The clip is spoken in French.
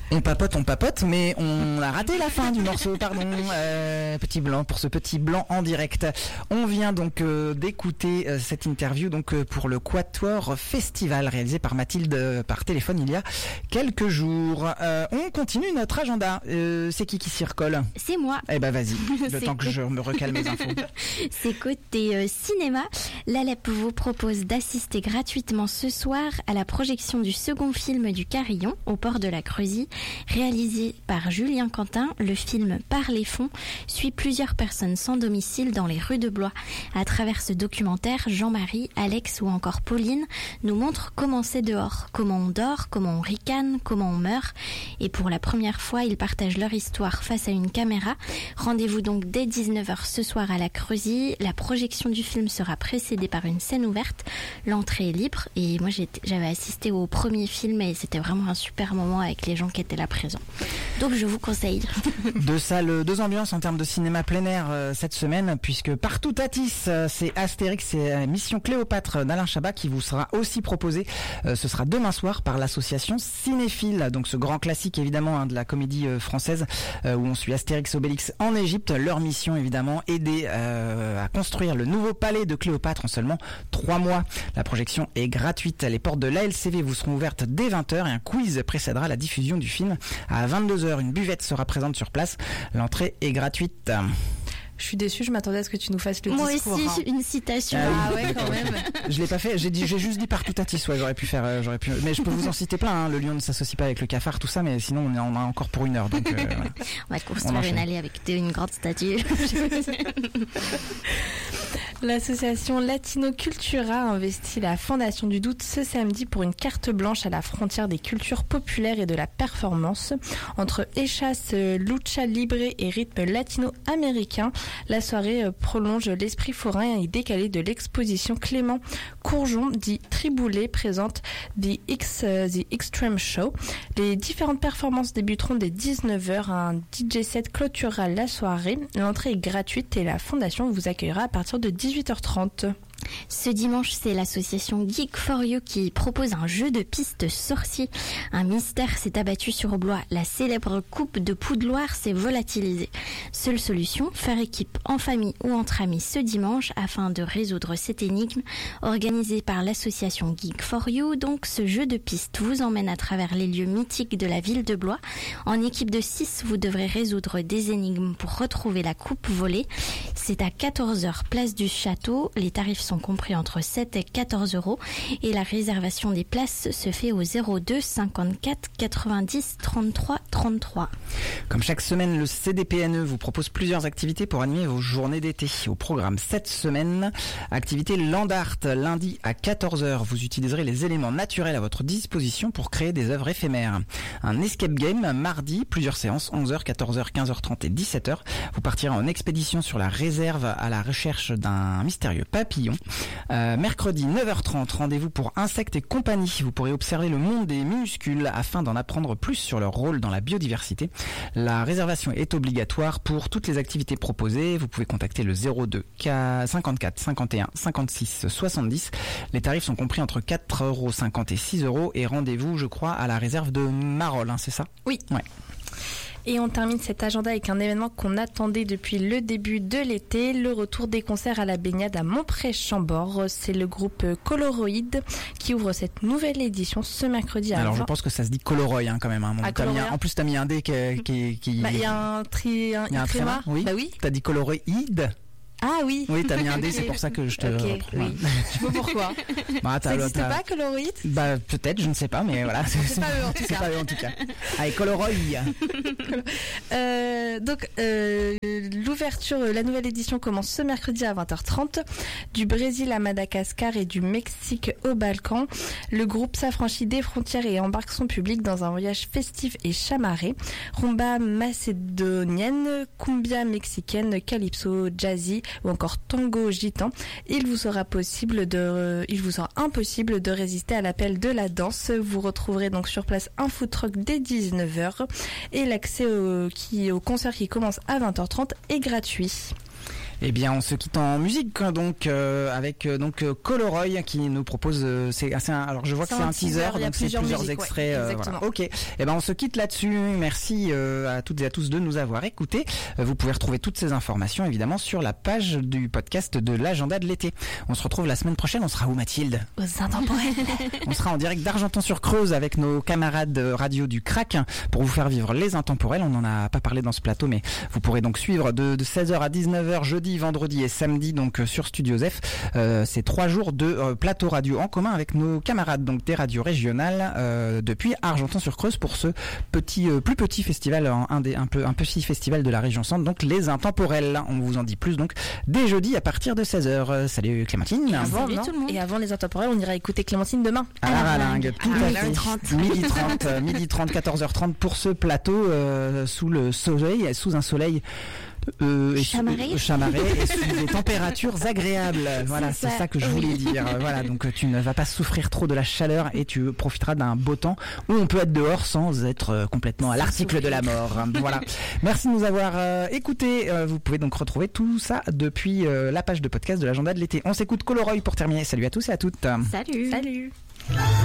On papote, mais on a raté la fin du morceau, pardon. Petit blanc, pour ce petit blanc en direct. On vient donc d'écouter cette interview donc pour le Quatuor Festival réalisé par Mathilde par téléphone il y a quelques jours. On continue notre agenda. C'est qui s'y recolle ? C'est moi. Eh ben vas-y, le temps que je me recale mes infos. C'est côté cinéma. L'ALEP vous propose d'assister gratuitement ce soir à la projection du second film du Carillon au port de la Creusie. Réalisé par Julien Quentin, le film Par les fonds suit plusieurs personnes sans domicile dans les rues de Blois. À travers ce documentaire, Jean-Marie, Alex ou encore Pauline nous montrent comment c'est dehors, comment on dort, comment on ricane, comment on meurt. Et pour la première fois, ils partagent leur histoire face à une caméra. Rendez-vous donc dès 19h ce soir à la Creusie. La projection du film sera précédée par une scène ouverte. L'entrée est libre et moi j'avais assisté au premier film et c'était vraiment un super moment avec les gens qui étaient là présents. Donc je vous conseille. Deux ambiances en termes de cinéma plein air cette semaine, puisque partout à Tis, c'est Astérix et Mission Cléopâtre d'Alain Chabat qui vous sera aussi proposé. Ce sera demain soir par l'association Cinéphile, donc ce grand classique évidemment de la comédie française où on suit Astérix et Obélix en Égypte. Leur mission évidemment, aider à construire le nouveau palais de Cléopâtre en seulement 3 mois. La projection est gratuite. Les portes de l'ALCV vous seront ouvertes dès 20h et un quiz précédera la diffusion du film. À 22h, une buvette sera présente sur place. L'entrée est gratuite. Je suis déçue, je m'attendais à ce que tu nous fasses le Moi discours. Moi aussi, une citation. Ah ouais, quand même. Je l'ai pas fait, j'ai juste dit partout à Tis, ouais, j'aurais pu, mais je peux vous en citer plein, le lion ne s'associe pas avec le cafard, tout ça, mais sinon on en a encore pour 1 heure, donc voilà. On va construire une allée avec une grande statue. L'association Latino Cultura a investi la Fondation du Doute ce samedi pour une carte blanche à la frontière des cultures populaires et de la performance. Entre échasse, lucha libre et rythme latino-américain, la soirée prolonge l'esprit forain et décalé de l'exposition Clément Courjon, dit Triboulet, présente The Extreme Show. Les différentes performances débuteront dès 19h. Un DJ set clôturera la soirée. L'entrée est gratuite et la Fondation vous accueillera à partir de 18h30. Ce dimanche, c'est l'association Geek for You qui propose un jeu de piste sorcier. Un mystère s'est abattu sur Blois. La célèbre coupe de Poudloire s'est volatilisée. Seule solution, faire équipe en famille ou entre amis ce dimanche afin de résoudre cette énigme. Organisée par l'association Geek for You, donc ce jeu de piste vous emmène à travers les lieux mythiques de la ville de Blois. En équipe de 6, vous devrez résoudre des énigmes pour retrouver la coupe volée. C'est à 14h, place du Château. Les tarifs sont compris entre 7 et 14 euros et la réservation des places se fait au 02 54 90 33 33. Comme chaque semaine, le CDPNE vous propose plusieurs activités pour animer vos journées d'été. Au programme cette semaine, activité Land Art, lundi à 14h. Vous utiliserez les éléments naturels à votre disposition pour créer des œuvres éphémères. Un escape game, mardi, plusieurs séances, 11h, 14h, 15h30 et 17h. Vous partirez en expédition sur la réserve à la recherche d'un mystérieux papillon. Mercredi 9h30, rendez-vous pour Insectes et compagnie. Vous pourrez observer le monde des minuscules afin d'en apprendre plus sur leur rôle dans la biodiversité. La réservation est obligatoire pour toutes les activités proposées. Vous pouvez contacter le 02 54 51 56 70. Les tarifs sont compris entre 4,50 € et 6 € et rendez-vous, je crois, à la réserve de Marolles, hein, c'est ça ? Oui. Ouais. Et on termine cet agenda avec un événement qu'on attendait depuis le début de l'été, le retour des concerts à la baignade à Montpré-Chambord. C'est le groupe Coloroid qui ouvre cette nouvelle édition ce mercredi à 20h. Alors je pense que ça se dit Coloroy quand même. Hein. En plus t'as mis un D qui... Bah, il y a un tréma. Oui. Bah oui. T'as dit Coloroid. Ah oui. Oui, t'as mis un D, c'est pour ça que je te reprends. Oui. Je sais pas pourquoi. Ça n'existe pas, Coloroid ? Bah, peut-être, je ne sais pas, mais voilà. C'est pas eux en tout cas. C'est pas eux en tout cas. Allez, Coloroy. Donc, l'ouverture, la nouvelle édition commence ce mercredi à 20h30. Du Brésil à Madagascar et du Mexique au Balkan. Le groupe s'affranchit des frontières et embarque son public dans un voyage festif et chamarré. Rumba macédonienne, cumbia mexicaine, calypso, jazzy, ou encore tango gitan, il vous sera impossible de résister à l'appel de la danse. Vous retrouverez donc sur place un food truck dès 19h et l'accès au concert qui commence à 20h30 est gratuit. Eh bien, on se quitte en musique donc avec Coloroy qui nous propose. Alors je vois que c'est un teaser, donc c'est plusieurs extraits. Voilà. Ok. Eh ben, on se quitte là-dessus. Merci à toutes et à tous de nous avoir écoutés. Vous pouvez retrouver toutes ces informations évidemment sur la page du podcast de l'agenda de l'été. On se retrouve la semaine prochaine. On sera où, Mathilde? Aux Intemporels. On sera en direct d'Argenton-sur-Creuse avec nos camarades radio du Crac pour vous faire vivre les Intemporels. On n'en a pas parlé dans ce plateau, mais vous pourrez donc suivre de 16h à 19h jeudi, vendredi et samedi donc sur Studio Zef. C'est 3 jours de plateau radio en commun avec nos camarades donc des radios régionales depuis Argenton-sur-Creuse pour ce plus petit festival, un petit festival de la région centre, donc les Intemporels. On vous en dit plus donc dès jeudi à partir de 16h. Salut Clémentine. Salut tout le monde. Et avant les Intemporels, on ira écouter Clémentine demain. À la Ralingue, tout à fait. Midi 30, 14h30 pour ce plateau sous un soleil chamarré et sous des températures agréables. Voilà, c'est ça que je voulais dire. Voilà, donc tu ne vas pas souffrir trop de la chaleur et tu profiteras d'un beau temps où on peut être dehors sans être complètement à l'article de la mort. Voilà. Merci de nous avoir écoutés. Vous pouvez donc retrouver tout ça depuis la page de podcast de l'agenda de l'été. On s'écoute Coloroy pour terminer. Salut à tous et à toutes. Salut. Salut.